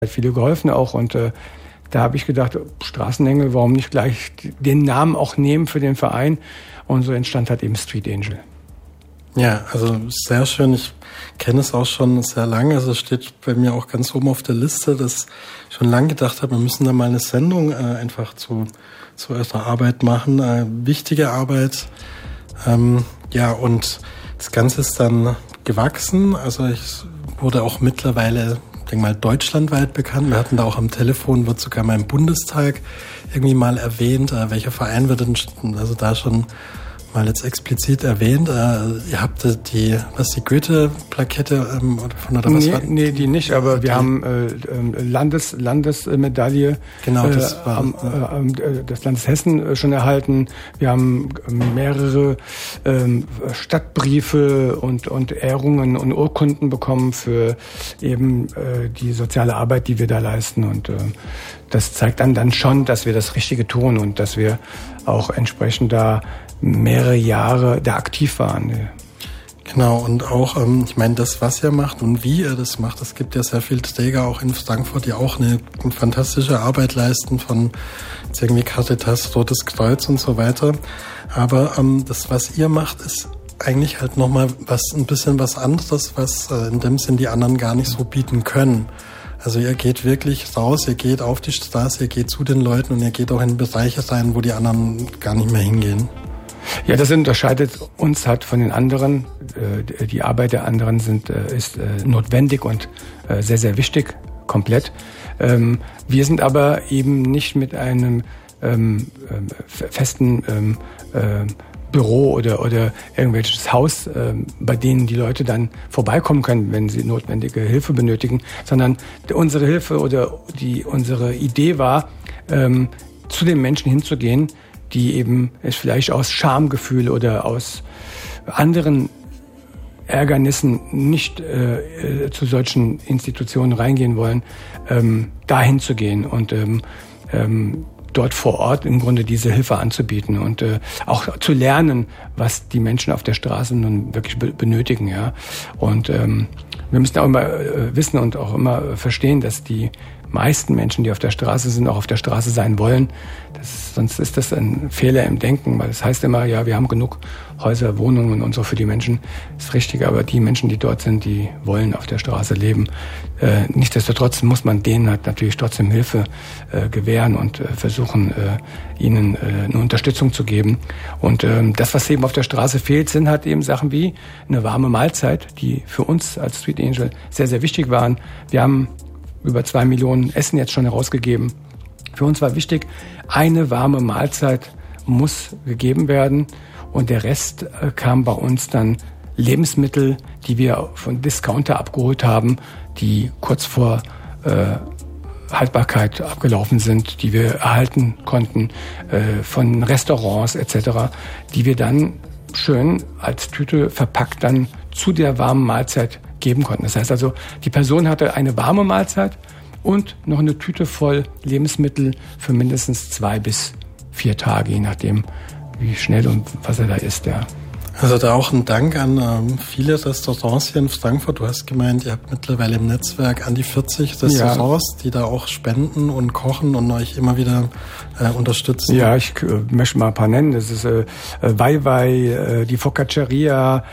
viele geholfen auch und da habe ich gedacht, Straßenengel, warum nicht gleich den Namen auch nehmen für den Verein? Und so entstand halt eben Street Angel. Ja, also sehr schön. Ich kenne es auch schon sehr lange. Also es steht bei mir auch ganz oben auf der Liste, dass ich schon lange gedacht habe, wir müssen da mal eine Sendung einfach zu eurer Arbeit machen. Wichtige Arbeit. Ja, und das Ganze ist dann gewachsen. Also ich wurde auch mittlerweile, denke mal, deutschlandweit bekannt. Wir hatten da auch am Telefon, wird sogar mal im Bundestag irgendwie mal erwähnt, welcher Verein wird denn also da schon mal jetzt explizit erwähnt. Ihr habt die Goethe-Plakette oder was war? Nee, die nicht, aber wir haben Landesmedaille. Genau, das war das Landes Hessen schon erhalten. Wir haben mehrere Stadtbriefe und Ehrungen und Urkunden bekommen für eben die soziale Arbeit, die wir da leisten. Und das zeigt dann schon, dass wir das Richtige tun und dass wir auch entsprechend da mehrere Jahre da aktiv waren. Genau, und auch, ich meine, das, was ihr macht und wie ihr das macht, es gibt ja sehr viele Träger auch in Frankfurt, die auch eine fantastische Arbeit leisten von jetzt irgendwie Caritas, Rotes Kreuz und so weiter. Aber das, was ihr macht, ist eigentlich halt nochmal ein bisschen was anderes, was in dem Sinn die anderen gar nicht so bieten können. Also ihr geht wirklich raus, ihr geht auf die Straße, ihr geht zu den Leuten und ihr geht auch in Bereiche rein, wo die anderen gar nicht mehr hingehen. Ja, das unterscheidet uns halt von den anderen. Die Arbeit der anderen ist notwendig und sehr, sehr wichtig, komplett. Wir sind aber eben nicht mit einem festen Büro oder irgendwelches Haus, bei denen die Leute dann vorbeikommen können, wenn sie notwendige Hilfe benötigen, sondern unsere Hilfe oder unsere Idee war, zu den Menschen hinzugehen, die eben es vielleicht aus Schamgefühl oder aus anderen Ärgernissen nicht zu solchen Institutionen reingehen wollen, dahin zu gehen und dort vor Ort im Grunde diese Hilfe anzubieten und auch zu lernen, was die Menschen auf der Straße nun wirklich benötigen. Ja. Und wir müssen auch immer wissen und auch immer verstehen, dass die meisten Menschen, die auf der Straße sind, auch auf der Straße sein wollen. Sonst ist das ein Fehler im Denken, weil es heißt immer, ja, wir haben genug Häuser, Wohnungen und so für die Menschen. Das ist richtig, aber die Menschen, die dort sind, die wollen auf der Straße leben. Nichtsdestotrotz muss man denen halt natürlich trotzdem Hilfe gewähren und versuchen, ihnen eine Unterstützung zu geben. Und das, was eben auf der Straße fehlt, sind halt eben Sachen wie eine warme Mahlzeit, die für uns als Street Angel sehr, sehr wichtig waren. Wir haben über 2 Millionen Essen jetzt schon herausgegeben. Für uns war wichtig, eine warme Mahlzeit muss gegeben werden und der Rest kam bei uns dann Lebensmittel, die wir von Discounter abgeholt haben, die kurz vor Haltbarkeit abgelaufen sind, die wir erhalten konnten von Restaurants etc., die wir dann schön als Tüte verpackt dann zu der warmen Mahlzeit geben konnten. Das heißt also, die Person hatte eine warme Mahlzeit und noch eine Tüte voll Lebensmittel für mindestens 2 bis 4 Tage, je nachdem, wie schnell und was er da isst. Ja. Also da auch ein Dank an viele Restaurants hier in Frankfurt. Du hast gemeint, ihr habt mittlerweile im Netzwerk an die 40 Restaurants, die da auch spenden und kochen und euch immer wieder unterstützen. Ja, ich möchte mal ein paar nennen. Das ist Wai, die Focacceria,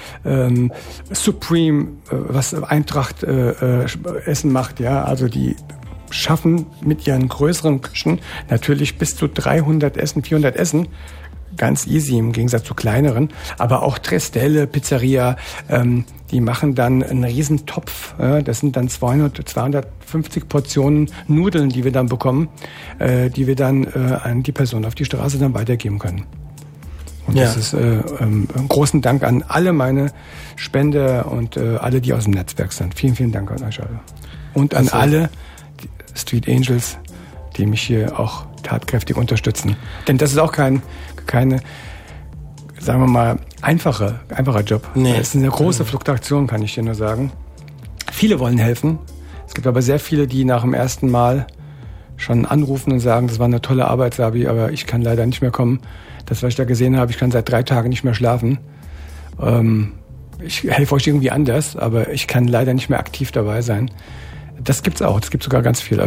Supreme, was Eintracht Essen macht. Ja, also die schaffen mit ihren größeren Küchen natürlich bis zu 300 Essen, 400 Essen. Ganz easy im Gegensatz zu kleineren. Aber auch Trestelle, Pizzeria, die machen dann einen riesen Topf. Das sind dann 250 Portionen Nudeln, die wir dann bekommen, die wir dann an die Person auf die Straße dann weitergeben können. Und das ist einen großen Dank an alle meine Spender und alle, die aus dem Netzwerk sind. Vielen, vielen Dank an euch alle. Und an alle Street Angels, die mich hier auch tatkräftig unterstützen. Denn das ist auch keine, sagen wir mal, einfacher Job. Nee. Es ist eine große Fluktuation, kann ich dir nur sagen. Viele wollen helfen. Es gibt aber sehr viele, die nach dem ersten Mal schon anrufen und sagen, das war eine tolle Arbeit, Sabi, aber ich kann leider nicht mehr kommen. Das, was ich da gesehen habe, ich kann seit 3 Tagen nicht mehr schlafen. Ich helfe euch irgendwie anders, aber ich kann leider nicht mehr aktiv dabei sein. Das gibt's auch. Das gibt sogar ganz viel.